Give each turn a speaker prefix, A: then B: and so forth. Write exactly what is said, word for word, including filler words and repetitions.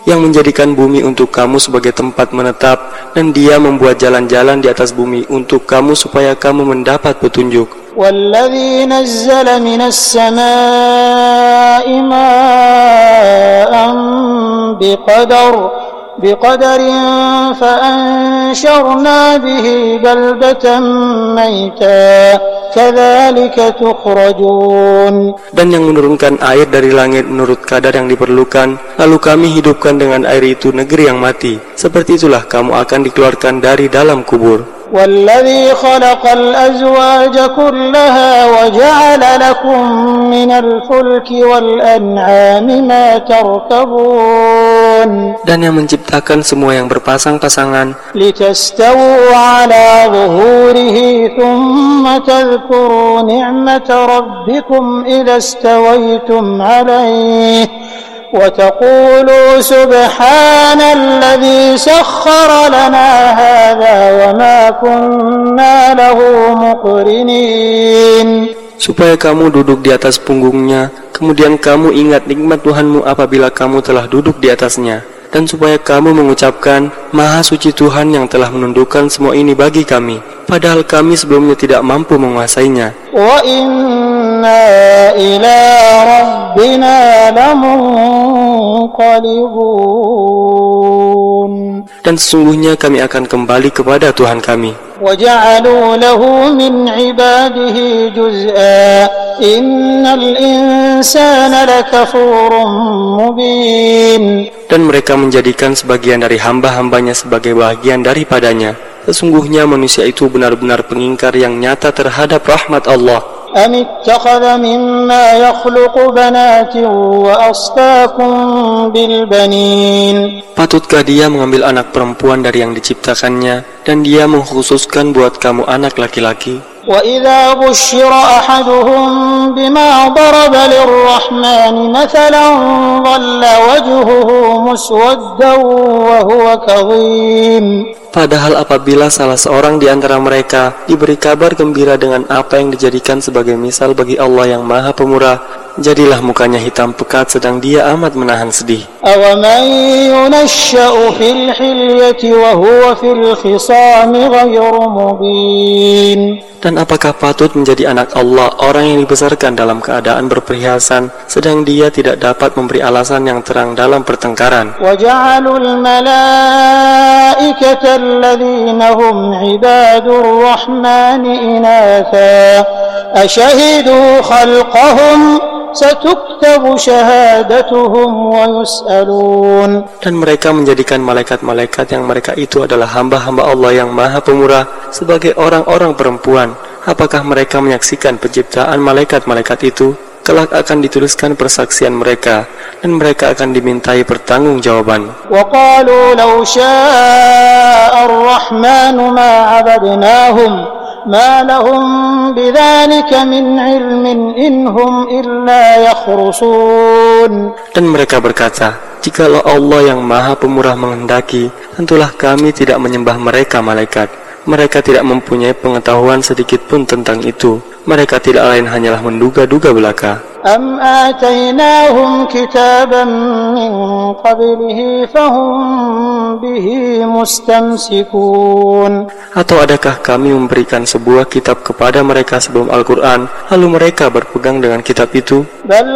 A: yang menjadikan bumi untuk kamu sebagai tempat menetap, dan Dia membuat jalan-jalan di atas bumi untuk kamu supaya kamu mendapat petunjuk.
B: وَالَّذِي نَزَّلَ مِنَ السَّمَاءِ مَاءً بِقَدَرٍ بِقَدَرٍ فَأَنشَرْنَا بِهِ بَلْدَةً مَيْتًا كَذَلِكَ تُخْرَجُونَ. Dan yang menurunkan air dari langit menurut kadar yang diperlukan, lalu kami hidupkan dengan air itu negeri yang mati. Seperti itulah kamu akan dikeluarkan dari dalam kubur. وَالَّذِي خَلَقَ الْأَزْوَاجَ كُلَّهَا وَجَعَلَ لَكُم مِّنَ الْفُلْكِ وَالْأَنْعَامِ مَا تَرْكَبُونَ. Dan yang menciptakan semua yang berpasang-pasangan, لِتَسْتَوُوا عَلَى ظُهُورِهِ ثُمَّ تَذْكُرُوا نِعْمَةَ رَبِّكُمْ إِذَا اسْتَوَيْتُمْ عَلَيْهِ وَتَقُولُوا سُبْحَانَ الَّذِي سَخَّرَ لَنَا هَذَا وَمَا كُنَّا لَهُ مُقْرِنِينَ. Supaya kamu duduk di atas punggungnya, kemudian kamu ingat nikmat Tuhanmu apabila kamu telah duduk di atasnya, dan supaya kamu mengucapkan, Maha Suci Tuhan yang telah menundukkan semua ini bagi kami, padahal kami sebelumnya tidak mampu menguasainya. Wa inna ila rabbina lamunqalibun. Dan sesungguhnya kami akan kembali kepada Tuhan kami. وَجَعَلُوا لَهُ مِنْ عِبَادِهِ جُزْءًا إِنَّ الْإِنسَانَ لَكَفُورٌ مُبِينٌ. Dan mereka menjadikan sebagian dari hamba-hambanya sebagai bagian daripadanya. Sesungguhnya manusia itu benar-benar pengingkar yang nyata terhadap rahmat Allah. أَمِ اتَّخَذَ مِمَّا يَخْلُقُ بَنَاتٍ وَأَصْفَاكُمْ بِالْبَنِينَ. Patutkah dia mengambil anak perempuan dari yang diciptakannya, dan dia mengkhususkan buat kamu anak laki-laki? وَإِذَا بُشِّرَ أَحَدُهُم بِمَا ضَرَبَ لِلرَّحْمَنِ مَثَلًا ظَلَّ وَجْهُهُ مُسْوَدًّا وَهُوَ كَظِيمٌ. Padahal apabila salah seorang di antara mereka diberi kabar gembira dengan apa yang dijadikan sebagai misal bagi Allah yang Maha Pemurah, jadilah mukanya hitam pekat sedang dia amat menahan sedih. أَوَمَنْ يُنَشَّأُ فِي الْحِلْيَةِ وَهُوَ فِي الْخِصَامِ غَيْرُ مُبِينٍ. Dan apakah patut menjadi anak Allah orang yang dibesarkan dalam keadaan berperhiasan, sedang dia tidak dapat memberi alasan yang terang dalam pertengkaran? وَجَعَلُوا الْمَلَائِكَةَ الَّذِينَ هُمْ عِبَادُ الرَّحْمَنِ إِنَاثًا أَشَهِدُوا خَلْقَهُمْ سَتُكْتَبُ شَهَادَتُهُمْ وَيُسْأَلُونَ. Dan mereka menjadikan malaikat-malaikat yang mereka itu adalah hamba-hamba Allah yang Maha Pemurah sebagai orang-orang perempuan. Apakah mereka menyaksikan penciptaan malaikat-malaikat itu? Kelak akan dituliskan persaksian mereka, dan mereka akan dimintai pertanggungjawaban. وَقَالُوا لَوْ شَاءَ الرَّحْمَنُ مَا عَبَدْنَاهُمْ مَا لَهُمْ بِذَلِكَ مِنْ عِلْمٍ إِنْ هُمْ إِلَّا يَخْرُصُونَ. Dan mereka berkata, jikalau Allah yang Maha Pemurah menghendaki, tentulah kami tidak menyembah mereka malaikat. Mereka tidak mempunyai pengetahuan sedikit pun tentang itu. Mereka tidak lain hanyalah menduga-duga belaka. أَمْ آتَيْنَاهُمْ كِتَابًا مِّن قَبْلِهِ فَهُمْ بِهِ مُسْتَمْسِكُونَ. Atau adakah kami memberikan sebuah kitab kepada mereka sebelum Al-Quran, lalu mereka berpegang dengan kitab itu? بَلْ